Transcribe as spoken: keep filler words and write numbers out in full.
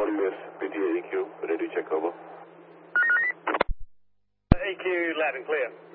W S, B T A E Q, ready to check over. E Q, loud and clear.